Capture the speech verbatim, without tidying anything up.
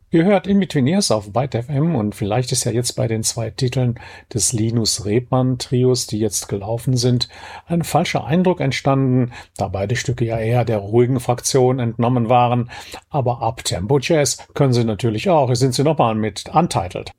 Ihr hört In Between Years auf Byte F M und vielleicht ist ja jetzt bei den zwei Titeln des Linus Rebmann Trios, die jetzt gelaufen sind, ein falscher Eindruck entstanden, da beide Stücke ja eher der ruhigen Fraktion entnommen waren. Aber Up-Tempo Jazz können sie natürlich auch. Hier sind sie nochmal mit Untitled.